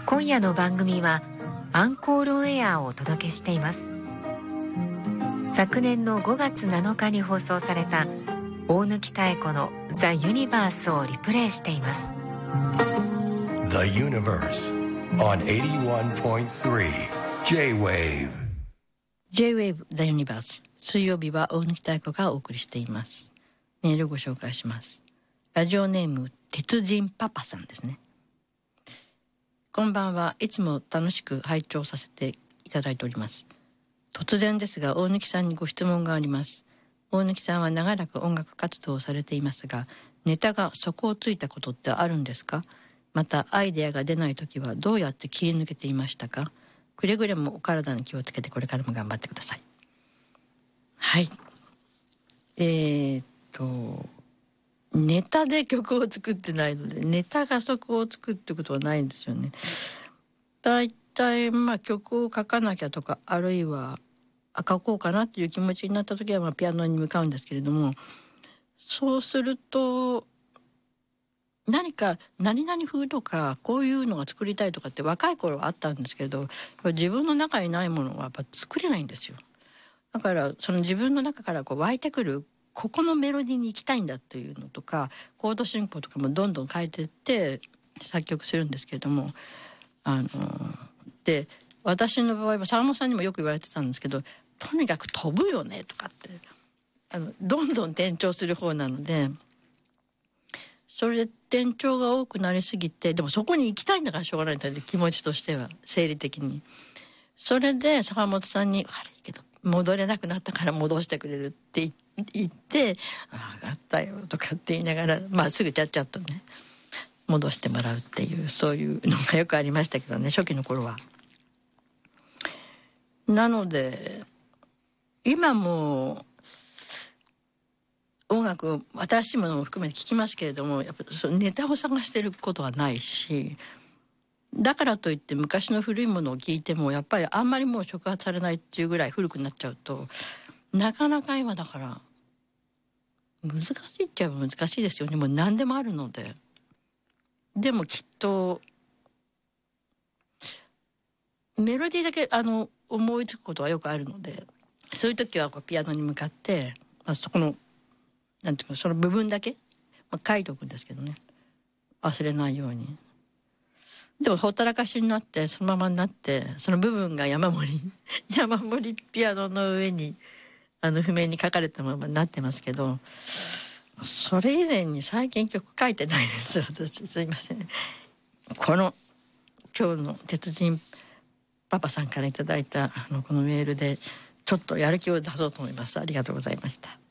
今夜の番組はアンコールオンエアをお届けしています。昨年の5月7日に放送された大貫妙子のザ・ユニバースをリプレイしています。 The Universe on 81.3 J-Wave J-Wave The Universe、 水曜日は大貫妙子がお送りしています。メールをご紹介します。ラジオネーム鉄人パパさんですね。こんばんは。いつも楽しく拝聴させていただいております。突然ですが大貫さんにご質問があります。大貫さんは長らく音楽活動をされていますが、ネタが底をついたことってあるんですか？またアイデアが出ないときはどうやって切り抜けていましたか？くれぐれもお体に気をつけてこれからも頑張ってください。はい。ネタで曲を作ってないので、ネタが底をつくってことはないんですよね。だいたい曲を書かなきゃとか、あるいは書こうかなっていう気持ちになった時はピアノに向かうんですけれども、そうすると何か何々風とかこういうのが作りたいとかって若い頃はあったんですけれど、自分の中にないものはやっぱ作れないんですよ。だからその自分の中から湧いてくるここのメロディーに行きたいんだというのとか、コード進行とかもどんどん変えていって作曲するんですけれども、で私の場合は沢本さんにもよく言われてたんですけど、とにかく飛ぶよねとかってどんどん転調する方なので、それで転調が多くなりすぎて、でもそこに行きたいんだからしょうがないんだって、気持ちとしては生理的に。それで坂本さんに悪いけど戻れなくなったから戻してくれるって言って「ああ分かったよ」とかって言いながら、すぐちゃっちゃっとね戻してもらうっていう、そういうのがよくありましたけどね、初期の頃は。なので今も音楽新しいものも含めて聴きますけれども、やっぱりネタを探してることはないし、だからといって昔の古いものを聴いてもやっぱりあんまりもう触発されないっていうぐらい古くなっちゃうと、なかなか今だから難しいっちゃ難しいですよね。もう何でもあるので。でもきっとメロディーだけ思いつくことはよくあるので、そういう時はピアノに向かって、そこのなんていうかその部分だけ、書いておくんですけどね、忘れないように。でもほったらかしになってそのままになって、その部分が山盛りピアノの上に譜面に書かれたままになってますけど、それ以前に最近曲書いてないです私。すいません。この今日の鉄人パパさんからいただいたこのメールでちょっとやる気を出そうと思います。ありがとうございました。